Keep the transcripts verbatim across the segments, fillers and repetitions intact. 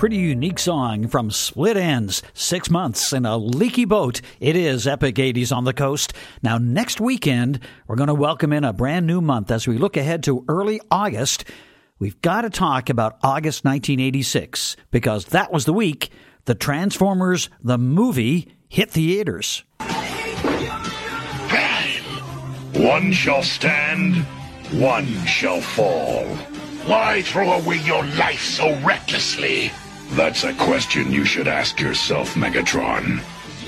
pretty unique song from Split Enz, Six Months in a Leaky Boat. It is Epic eighties on the coast. Now, next weekend, we're going to welcome in a brand new month as we look ahead to early August. We've got to talk about August nineteen eighty-six, because that was the week the Transformers, the movie, hit theaters. One shall stand, one shall fall. Why throw away your life so recklessly? That's a question you should ask yourself, Megatron.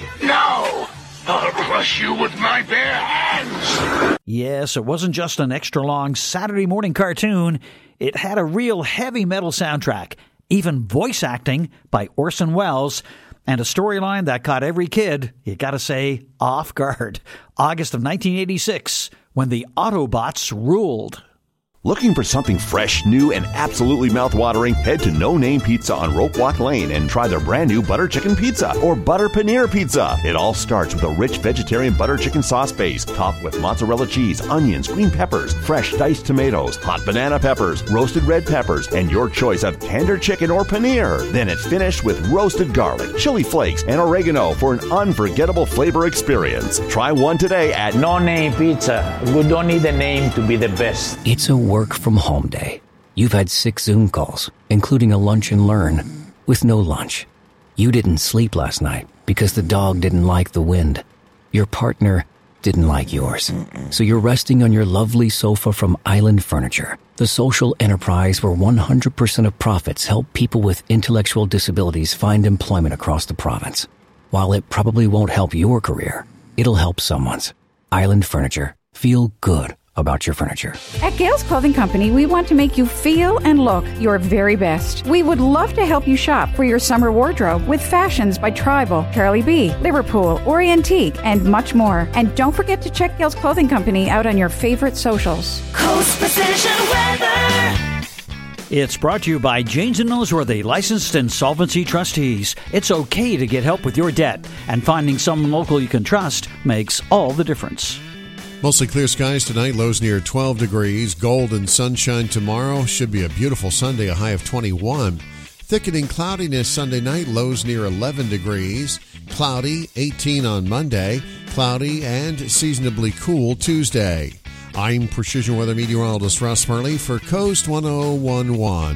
No! I'll crush you with my bare hands! Yes, it wasn't just an extra-long Saturday morning cartoon. It had a real heavy metal soundtrack, even voice acting by Orson Welles, and a storyline that caught every kid, you gotta say, off guard. August of nineteen eighty-six, when the Autobots ruled. Looking for something fresh, new, and absolutely mouth-watering? Head to No Name Pizza on Rope Walk Lane and try their brand new butter chicken pizza or butter paneer pizza. It all starts with a rich vegetarian butter chicken sauce base topped with mozzarella cheese, onions, green peppers, fresh diced tomatoes, hot banana peppers, roasted red peppers, and your choice of tender chicken or paneer. Then it's finished with roasted garlic, chili flakes, and oregano for an unforgettable flavor experience. Try one today at No Name Pizza. We don't need a name to be the best. It's a work from home day. You've had six Zoom calls, including a lunch and learn, with no lunch. You didn't sleep last night because the dog didn't like the wind. Your partner didn't like yours. So you're resting on your lovely sofa from Island Furniture, the social enterprise where one hundred percent of profits help people with intellectual disabilities find employment across the province. While it probably won't help your career, it'll help someone's. Island Furniture. Feel good about your furniture. At Gales Clothing Company, we want to make you feel and look your very best. We would love to help you shop for your summer wardrobe with fashions by Tribal, Charlie B, Liverpool, Orientique, and much more. And don't forget to check Gales Clothing Company out on your favorite socials. Coast Precision Weather. It's brought to you by Janes and Noseworthy, licensed insolvency trustees. It's okay to get help with your debt, and finding someone local you can trust makes all the difference. Mostly clear skies tonight, lows near twelve degrees. Golden sunshine tomorrow. Should be a beautiful Sunday, a high of twenty-one. Thickening cloudiness Sunday night, lows near eleven degrees. Cloudy, eighteen on Monday. Cloudy and seasonably cool Tuesday. I'm Precision Weather Meteorologist Russ Murley for Coast one oh one one.